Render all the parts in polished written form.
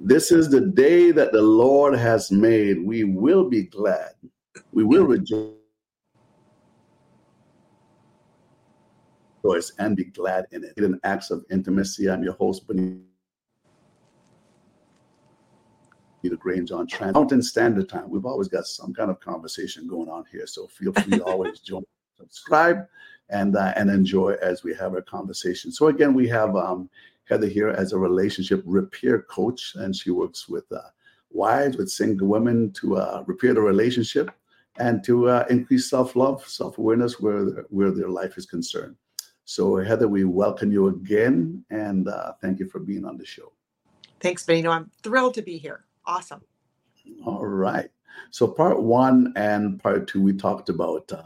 This is the day that the Lord has made. We will be glad. We will rejoice and be glad in it. In acts of intimacy, I'm your host, Benita Grange on Mountain Standard Time. We've always got some kind of conversation going on here, so feel free to always join, subscribe, and enjoy as we have our conversation. So again, we have Heather here as a relationship repair coach, and she works with wives, with single women to repair the relationship and to increase self-love, self-awareness where their life is concerned. So Heather, we welcome you again, and thank you for being on the show. Thanks, Benito. I'm thrilled to be here. Awesome. All right. So part 1 and part 2, we talked a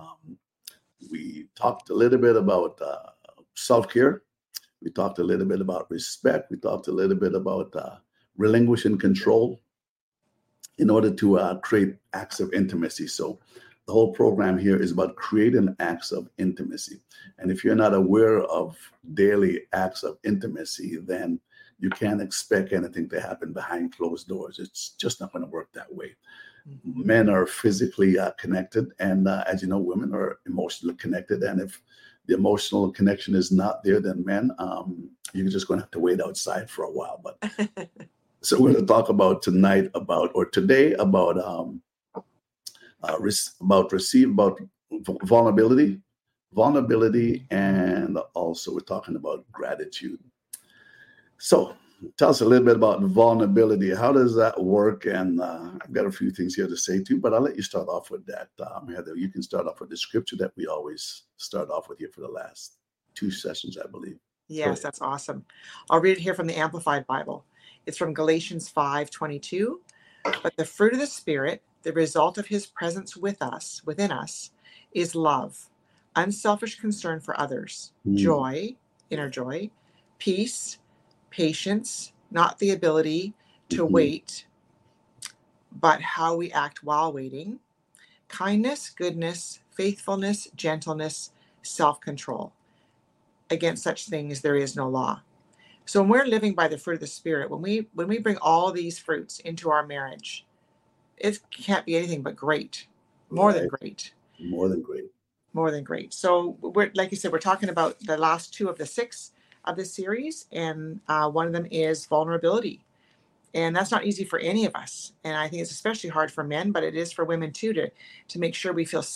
little bit about self-care. We talked a little bit about respect. We talked a little bit about relinquishing control in order to create acts of intimacy. So the whole program here is about creating acts of intimacy. And if you're not aware of daily acts of intimacy, then you can't expect anything to happen behind closed doors. It's just not going to work that way. Men are physically connected, and as you know, women are emotionally connected. And if the emotional connection is not there, then men, you're just going to have to wait outside for a while. But so we're going to talk about today about vulnerability, and also we're talking about gratitude. So tell us a little bit about vulnerability. How does that work? And I've got a few things here to say too, but I'll let you start off with that. Heather, you can start off with the scripture that we always start off with here for the last 2 sessions, I believe. Yes, that's awesome. I'll read it here from the Amplified Bible. It's from Galatians 5:22. But the fruit of the Spirit, the result of his presence within us, is love, unselfish concern for others, joy, inner joy, peace, patience, not the ability to wait, but how we act while waiting, kindness, goodness, faithfulness, gentleness, self-control. Against such things there is no law. So when we're living by the fruit of the Spirit, when we bring all these fruits into our marriage, it can't be anything but great. More than great. More than great. More than great. So we're, like you said, we're talking about the last 2 of the 6 of this series, and one of them is vulnerability. And that's not easy for any of us. And I think it's especially hard for men, but it is for women too, to make sure we feel